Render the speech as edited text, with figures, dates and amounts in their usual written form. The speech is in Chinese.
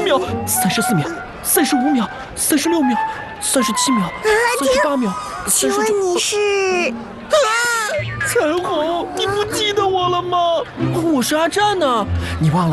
秒，34秒，35秒，36秒，37秒，38秒， 请问你是？ 彩虹，你不记得我了吗？我是阿战呢，你忘了？